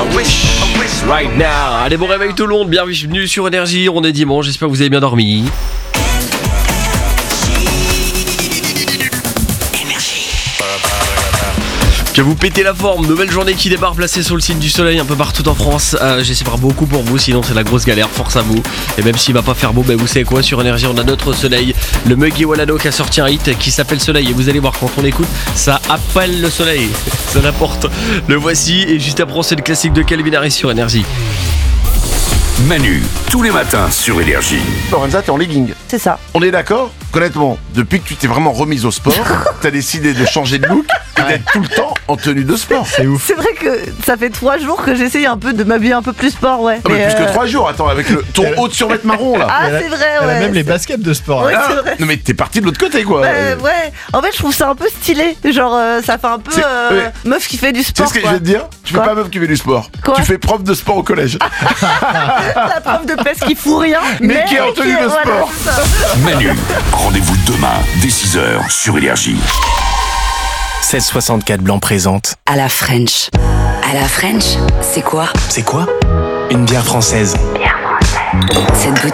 Right now. Allez, bon réveil tout le monde, bienvenue sur Énergie, on est dimanche, j'espère que vous avez bien dormi. Que vous pétez la forme, nouvelle journée qui débarque, placée sur le signe du soleil un peu partout en France. J'espère beaucoup pour vous, sinon c'est la grosse galère, force à vous. Et même s'il va pas faire beau, vous savez quoi, sur Énergie on a notre soleil, le Muggy Walado qui a sorti un hit qui s'appelle Soleil. Et vous allez voir, quand on écoute, ça appelle le soleil, ça l'apporte. Le voici, et juste après c'est le classique de Calvin Harris sur Énergie. Manu, tous les matins sur Énergie. Lorenza, t'es en legging. C'est ça. On est d'accord ? Honnêtement, depuis que tu t'es vraiment remise au sport, t'as décidé de changer de look et d'être tout le temps en tenue de sport. C'est ouf. C'est vrai que ça fait 3 jours que j'essaye un peu de m'habiller un peu plus sport, ouais. Ah, mais plus que 3 jours, attends, avec ton haut de survêt marron là. Ah, c'est vrai, ouais. Elle a même les baskets de sport. Ouais, Hein. c'est vrai. Non mais t'es parti de l'autre côté quoi. Ouais. En fait, je trouve ça un peu stylé. Genre, ça fait un peu ouais. meuf qui fait du Tu sais sport. ce que quoi. je vais te dire ? Tu fais Quoi pas meuf qui fait du sport. Quoi Tu fais prof de sport au collège. La prof de PES qui fout rien, Mais qui est en tenue de voilà, sport. c'est ça. Manu, rendez-vous demain dès 6h sur Énergie. 1664 Blanc présente. À la French. À la French, c'est quoi ? C'est quoi ? Une bière française. Cette